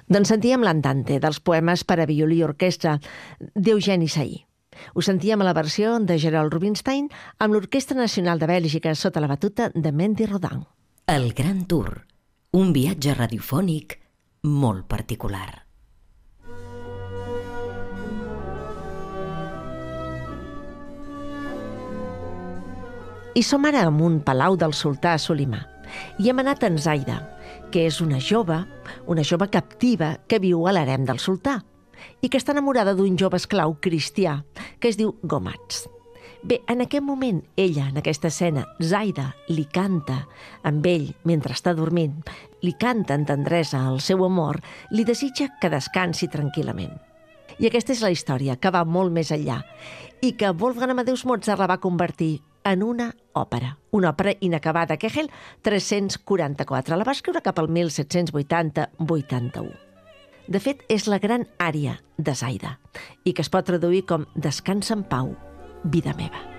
Doncs sentíem l'Andante dels poemes per a violí i orquestra d'Eugeni Saí. Ho sentíem a la versió de Gerold Rubinstein amb l'Orquestra Nacional de Bèlgica sota la batuta de Mendy Rodin. El Gran Tour, un viatge radiofònic molt particular. I som ara en un palau del sultà Solimà i hem anat a Zaida, que és una jove captiva que viu a l'harem del sultà i que està enamorada d'un jove esclau cristià que es diu Gomats. Bé, en aquest moment, ella, en aquesta escena, Zaida, li canta amb ell mentre està dormint, li canta en tendresa el seu amor, li desitja que descansi tranquil·lament. I aquesta és la història, que va molt més enllà, i que Wolfgang Amadeus Mozart la va convertir en una òpera inacabada, Kegel 344. La va escriure cap al 1780-81. De fet, és la gran ària de Zaida i que es pot traduir com Descansa en pau, vida meva.